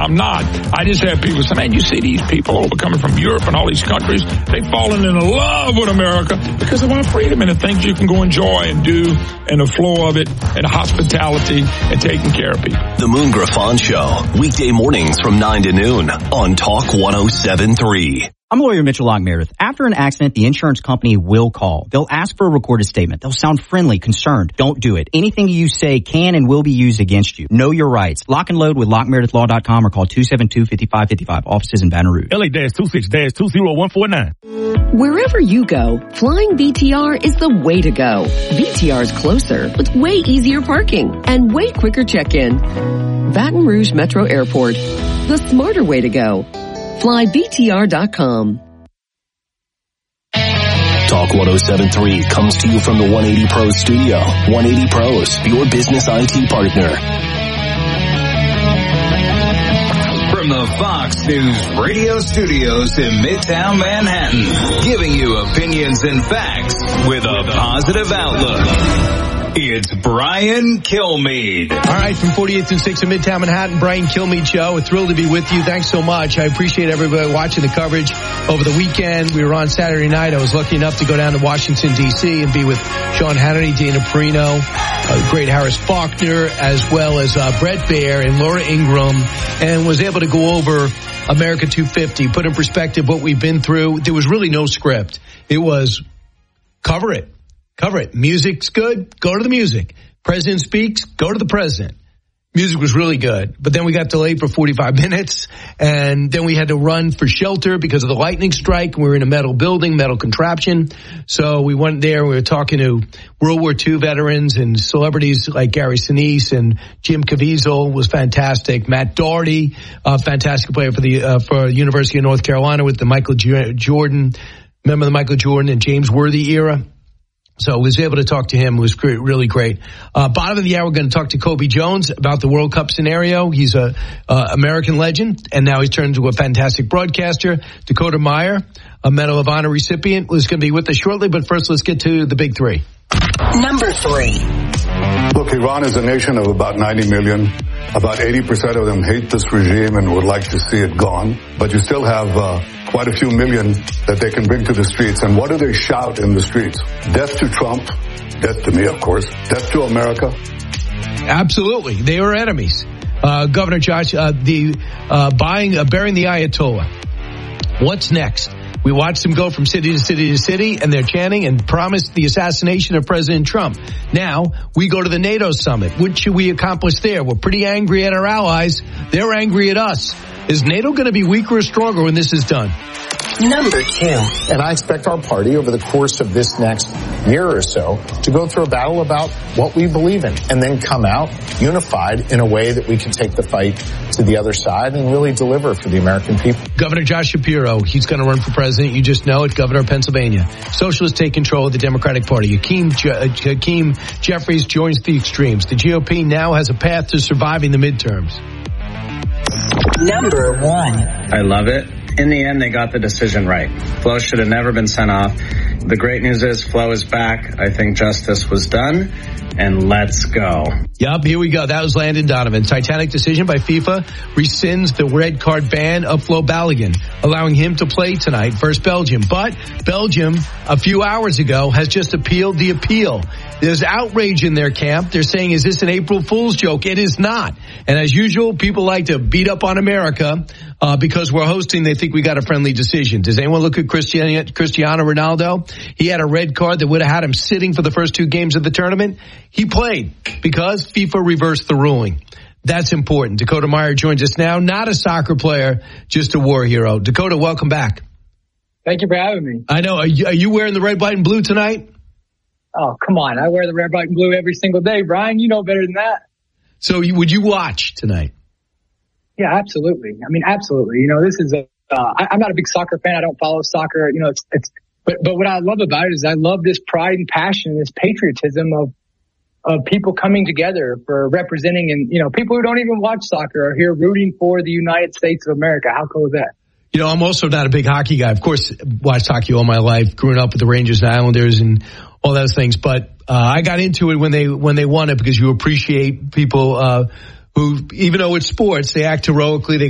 I'm not. I just have people say, man, you see these people coming from Europe and all these countries, they've fallen in love with America because they want freedom and the things you can go enjoy and do and the flow of it and hospitality and taking care of people. The Moon Griffon Show, weekday mornings from 9 to noon on Talk 107.3. I'm lawyer Mitchell Locke Meredith. After an accident, the insurance company will call. They'll ask for a recorded statement. They'll sound friendly, concerned. Don't do it. Anything you say can and will be used against you. Know your rights. Lock and load with LockeMeredithLaw.com or call 272-5555. Offices in Baton Rouge. LA-26-20149. Wherever you go, flying VTR is the way to go. VTR is closer with way easier parking and way quicker check-in. Baton Rouge Metro Airport, the smarter way to go. FlyVTR.com. Talk 107.3 comes to you from the 180 Pros studio. 180 Pros, your business IT partner. From the Fox News radio studios in Midtown Manhattan, giving you opinions and facts with a positive outlook. It's Brian Kilmeade. All right, from 48th and 6th in Midtown Manhattan, Brian Kilmeade Show. We're thrilled to be with you. Thanks so much. I appreciate everybody watching the coverage over the weekend. We were on Saturday night. I was lucky enough to go down to Washington, D.C. and be with Sean Hannity, Dana Perino, great Harris Faulkner, as well as Brett Baer and Laura Ingraham, and was able to go over America 250, put in perspective what we've been through. There was really no script. It was cover it. Cover it. Music's good. Go to the music. President speaks. Go to the president. Music was really good. But then we got delayed for 45 minutes. And then we had to run for shelter because of the lightning strike. We were in a metal building, metal contraption. So we went there. We were talking to World War II veterans and celebrities like Gary Sinise and Jim Caviezel was fantastic. Matt Doherty, fantastic player for the for University of North Carolina with the Michael Jordan. Remember the Michael Jordan and James Worthy era? So I was able to talk to him. It was great, really great. Bottom of the hour, we're going to talk to Kobe Jones about the World Cup scenario. He's a American legend, and now he's turned into a fantastic broadcaster. Dakota Meyer, a Medal of Honor recipient, was going to be with us shortly. But first, let's get to the big three. Number 3. Look, Iran is a nation of about 90 million. About 80% of them hate this regime and would like to see it gone. But you still have quite a few million that they can bring to the streets. And what do they shout in the streets? Death to Trump. Death to me, of course. Death to America. Absolutely. They were enemies. Governor Josh, burying the Ayatollah. What's next? We watched them go from city to city to city, and they're chanting and promised the assassination of President Trump. Now, we go to the NATO summit. What should we accomplish there? We're pretty angry at our allies. They're angry at us. Is NATO going to be weaker or stronger when this is done? Number 2. And I expect our party over the course of this next year or so to go through a battle about what we believe in and then come out unified in a way that we can take the fight to the other side and really deliver for the American people. Governor Josh Shapiro, he's going to run for president. You just know it, governor of Pennsylvania. Socialists take control of the Democratic Party. Hakeem Jeffries joins the extremes. The GOP now has a path to surviving the midterms. Number 1. I love it. In the end, they got the decision right. Flo should have never been sent off. The great news is Flo is back. I think justice was done, and let's go. Yup, here we go. That was Landon Donovan. Titanic decision by FIFA rescinds the red card ban of Flo Balogun, allowing him to play tonight versus Belgium. But Belgium, a few hours ago, has just appealed the appeal. There's outrage in their camp. They're saying, is this an April Fool's joke? It is not. And as usual, people like to beat up on America because we're hosting. They think we got a friendly decision. Does anyone look at Cristiano Ronaldo? He had a red card that would have had him sitting for the first 2 games of the tournament. He played because FIFA reversed the ruling. That's important. Dakota Meyer joins us now. Not a soccer player, just a war hero. Dakota, welcome back. Thank you for having me. I know. Are you wearing the red, white, and blue tonight? Oh, come on. I wear the red, white, and blue every single day, Brian. You know better than that. So would you watch tonight? Yeah, absolutely. I mean, absolutely. You know, this is I'm not a big soccer fan. I don't follow soccer. You know, but what I love about it is I love this pride and passion, this patriotism of people coming together for representing, and, you know, people who don't even watch soccer are here rooting for the United States of America. How cool is that? You know, I'm also not a big hockey guy. Of course, watched hockey all my life, growing up with the Rangers and Islanders and all those things. But I got into it when they won it because you appreciate people who, even though it's sports, they act heroically. They